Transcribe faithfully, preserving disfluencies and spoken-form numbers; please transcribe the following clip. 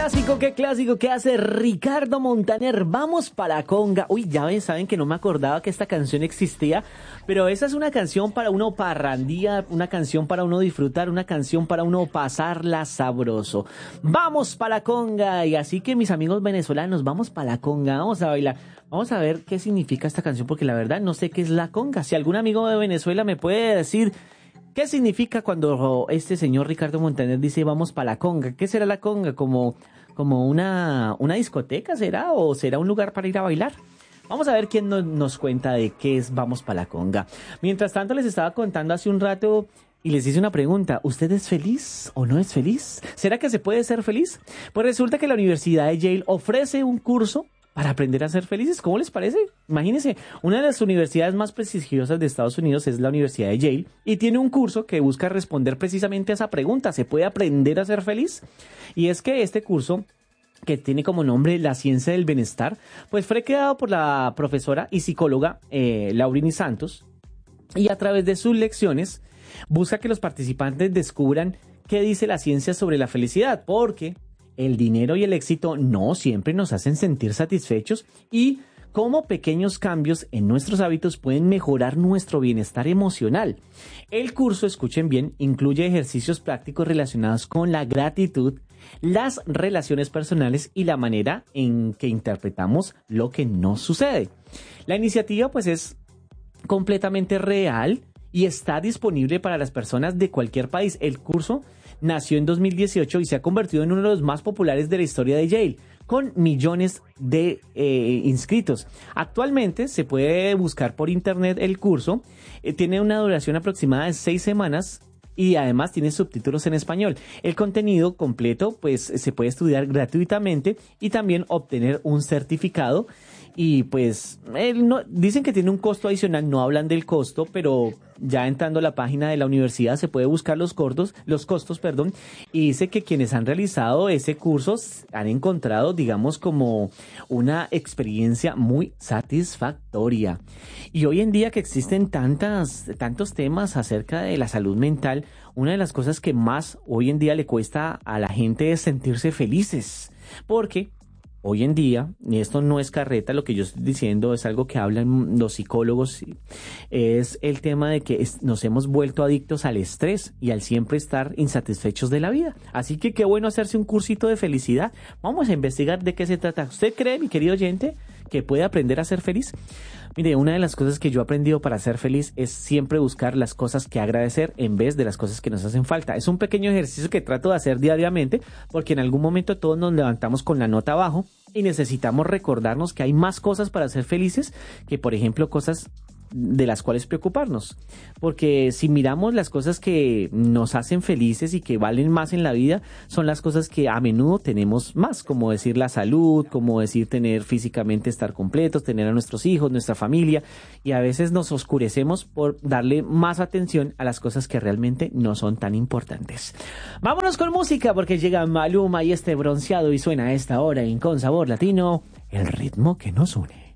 clásico, qué clásico que hace Ricardo Montaner. Vamos para conga. Uy, ya ven, saben que no me acordaba que esta canción existía, pero esa es una canción para uno parrandía, una canción para uno disfrutar, una canción para uno pasarla sabroso. Vamos para conga. Y así que mis amigos venezolanos, vamos para la conga, vamos a bailar. Vamos a ver qué significa esta canción, porque la verdad no sé qué es la conga. Si algún amigo de Venezuela me puede decir qué significa cuando este señor Ricardo Montaner dice vamos para la conga. ¿Qué será la conga? ¿Como, como una, una discoteca será? ¿O será un lugar para ir a bailar? Vamos a ver quién no, nos cuenta de qué es vamos para la conga. Mientras tanto les estaba contando hace un rato y les hice una pregunta. ¿Usted es feliz o no es feliz? ¿Será que se puede ser feliz? Pues resulta que la Universidad de Yale ofrece un curso para aprender a ser felices. ¿Cómo les parece? Imagínense, una de las universidades más prestigiosas de Estados Unidos es la Universidad de Yale y tiene un curso que busca responder precisamente a esa pregunta. ¿Se puede aprender a ser feliz? Y es que este curso, que tiene como nombre La Ciencia del Bienestar, pues fue creado por la profesora y psicóloga eh, Laurini Santos, y a través de sus lecciones busca que los participantes descubran qué dice la ciencia sobre la felicidad, porque el dinero y el éxito no siempre nos hacen sentir satisfechos y cómo pequeños cambios en nuestros hábitos pueden mejorar nuestro bienestar emocional. El curso, escuchen bien, incluye ejercicios prácticos relacionados con la gratitud, las relaciones personales y la manera en que interpretamos lo que nos sucede. La iniciativa pues es completamente real y está disponible para las personas de cualquier país. El curso nació en dos mil dieciocho y se ha convertido en uno de los más populares de la historia de Yale, con millones de eh, inscritos. Actualmente se puede buscar por internet el curso, eh, tiene una duración aproximada de seis semanas y además tiene subtítulos en español. El contenido completo pues se puede estudiar gratuitamente y también obtener un certificado. Y pues él no, dicen que tiene un costo adicional, no hablan del costo, pero ya entrando a la página de la universidad se puede buscar los costos, los costos, perdón, y dice que quienes han realizado ese curso han encontrado, digamos, como una experiencia muy satisfactoria. Y hoy en día que existen tantas, tantos temas acerca de la salud mental, una de las cosas que más hoy en día le cuesta a la gente es sentirse felices, porque hoy en día, y esto no es carreta, lo que yo estoy diciendo es algo que hablan los psicólogos, es el tema de que nos hemos vuelto adictos al estrés y al siempre estar insatisfechos de la vida. Así que qué bueno hacerse un cursito de felicidad. Vamos a investigar de qué se trata. ¿Usted cree, mi querido oyente, que puede aprender a ser feliz? Mire, una de las cosas que yo he aprendido para ser feliz es siempre buscar las cosas que agradecer en vez de las cosas que nos hacen falta. Es un pequeño ejercicio que trato de hacer diariamente porque en algún momento todos nos levantamos con la nota abajo y necesitamos recordarnos que hay más cosas para ser felices que, por ejemplo, cosas de las cuales preocuparnos, porque si miramos las cosas que nos hacen felices y que valen más en la vida, son las cosas que a menudo tenemos más, como decir la salud, como decir tener físicamente estar completos, tener a nuestros hijos, nuestra familia, y a veces nos oscurecemos por darle más atención a las cosas que realmente no son tan importantes. Vámonos con música, porque llega Maluma y este bronceado y suena a esta hora en Con Sabor Latino, el ritmo que nos une.